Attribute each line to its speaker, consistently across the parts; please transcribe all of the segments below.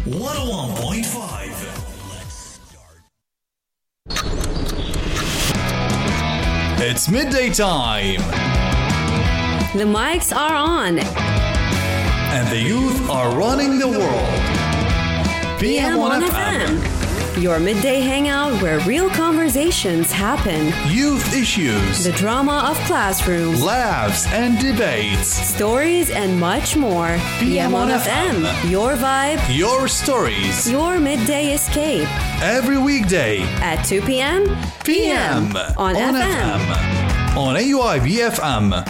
Speaker 1: 101.5. It's midday time.
Speaker 2: The mics are on.
Speaker 1: And the youth are running the world.
Speaker 2: PM1FM. Your midday hangout where real conversations happen.
Speaker 1: Youth issues.
Speaker 2: The drama of classrooms.
Speaker 1: Laughs and debates.
Speaker 2: Stories and much more. PM1FM. Your vibe.
Speaker 1: Your stories.
Speaker 2: Your midday escape.
Speaker 1: Every weekday.
Speaker 2: At 2 p.m.
Speaker 1: PM.
Speaker 2: On FM.
Speaker 1: On AUI BFM.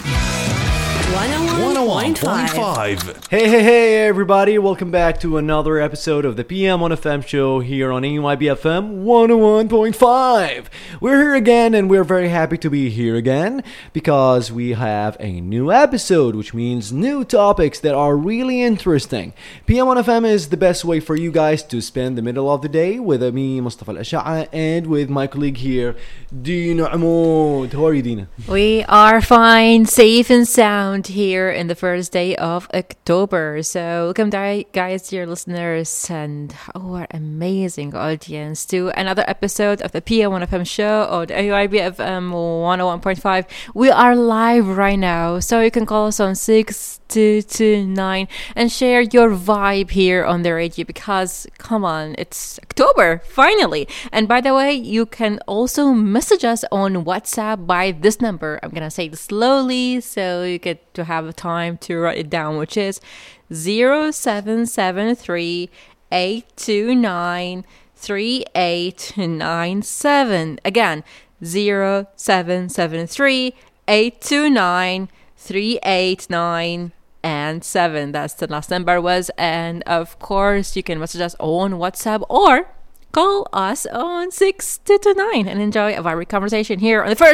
Speaker 2: 101.5.
Speaker 3: Hey, everybody. Welcome back to another episode of the PM1FM show here on AYBFM 101.5. We're here again, and we're very happy to be here again because we have a new episode, which means new topics that are really interesting. PM1FM is the best way for you guys to spend the middle of the day with me, Mustafa Al-Asha'a, and with my colleague here, Dina Amoud. How are you, Dina?
Speaker 4: We are fine, safe and sound here in the first day of October. So welcome guys, dear listeners, and our amazing audience to another episode of the PM1FM show on AUIBFM 101.5. We are live right now, so you can call us on 6229 and share your vibe here on the radio because, come on, it's October, finally. And by the way, you can also message us on WhatsApp by this number. I'm gonna say it slowly so you get to have time to write it down, which is 0773 829 3897. Again, 0773 829 3897. That's the last number was. And of course, you can message us on WhatsApp or call us on 6229 and enjoy a vibrant conversation here on the first